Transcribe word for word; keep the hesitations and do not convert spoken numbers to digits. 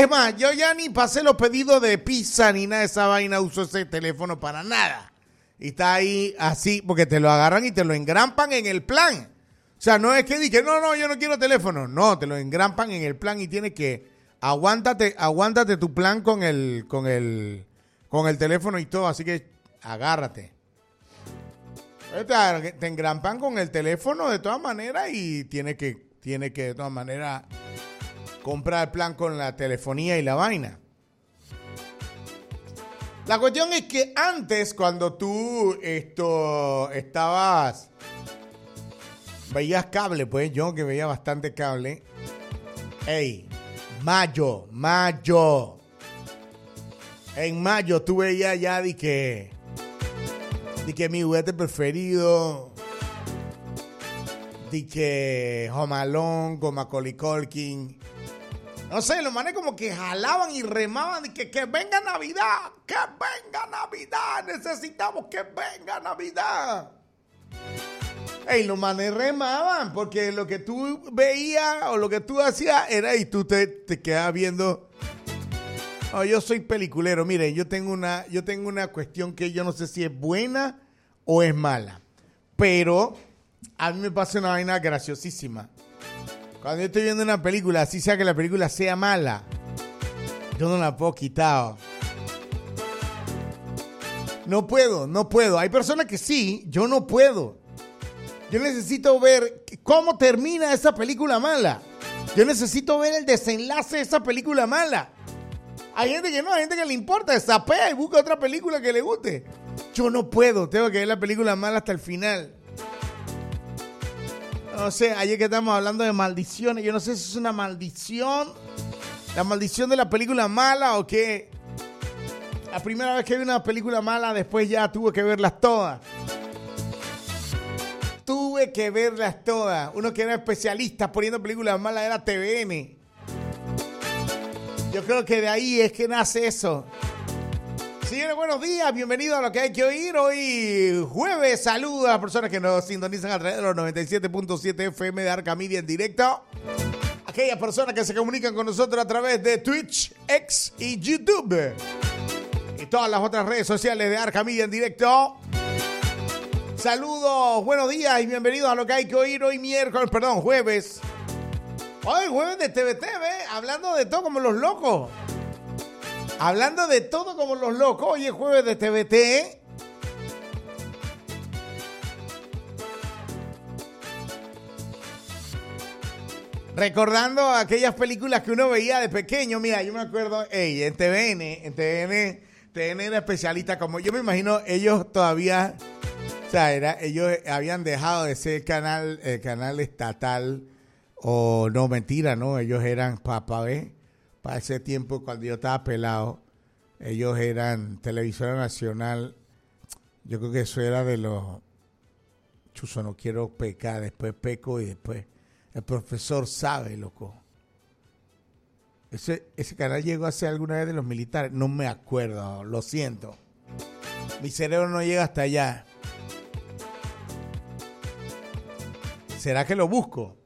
Es más, yo ya ni pasé los pedidos de pizza ni nada de esa vaina, uso ese teléfono para nada. Y está ahí así, porque te lo agarran y te lo engrampan en el plan. O sea, no es que dije, no, no, yo no quiero teléfono. No, te lo engrampan en el plan y tienes que, aguántate, aguántate tu plan con el, con el, con el teléfono y todo. Así que agárrate. Te, te engrampan con el teléfono de todas maneras y tienes que, tienes que de todas maneras comprar el plan con la telefonía y la vaina. La cuestión es que antes, cuando tú esto estabas, veías cable, pues yo que veía bastante cable. Ey, mayo, mayo. En mayo tú veías ya de que, de que mi juguete preferido, de que Home Alone con Macaulay Culkin. No sé, los manes como que jalaban y remaban y que, que venga Navidad, que venga Navidad, necesitamos que venga Navidad. Ey, los manes remaban porque lo que tú veías o lo que tú hacías era y tú te, te quedabas viendo. Oh, yo soy peliculero, mire, yo tengo una, yo tengo una cuestión que yo no sé si es buena o es mala, pero a mí me pasa una vaina graciosísima. Cuando yo estoy viendo una película, así sea que la película sea mala, yo no la puedo quitar. No puedo, no puedo. Hay personas que sí, yo no puedo. Yo necesito ver cómo termina esa película mala. Yo necesito ver el desenlace de esa película mala. Hay gente que no, hay gente que le importa, zapea y busca otra película que le guste. Yo no puedo, tengo que ver la película mala hasta el final. No sé, ayer que estamos hablando de maldiciones, yo no sé si es una maldición, la maldición de la película mala o qué. La primera vez que vi una película mala, después ya tuve que verlas todas. Tuve que verlas todas. Uno que era especialista poniendo películas malas era T V N. Yo creo que de ahí es que nace eso. Señores, buenos días, bienvenidos a Lo que hay que oír. Hoy jueves, saludos a las personas que nos sintonizan a través de los noventa y siete punto siete F M de Arca Media en directo. Aquellas personas que se comunican con nosotros a través de Twitch, X y YouTube. Y todas las otras redes sociales de Arca Media en directo. Saludos, buenos días y bienvenidos a Lo que hay que oír hoy miércoles, perdón, jueves. Hoy jueves de T V T V, hablando de todo como los locos. Hablando de todo como los locos, hoy es jueves de T V T. Recordando aquellas películas que uno veía de pequeño. Mira, yo me acuerdo, ey, en T V N, en T V N, T V N era especialista. Como yo me imagino, ellos todavía, o sea, era, ellos habían dejado de ser canal, eh, canal estatal, o no, mentira, no, ellos eran papá, ¿ves? Para ese tiempo, cuando yo estaba pelado, ellos eran Televisora Nacional. Yo creo que eso era de los... Chuzo, no quiero pecar, después peco y después... El profesor sabe, loco. Ese, ese canal llegó a ser alguna vez de los militares. No me acuerdo, lo siento. Mi cerebro no llega hasta allá. ¿Será que lo busco?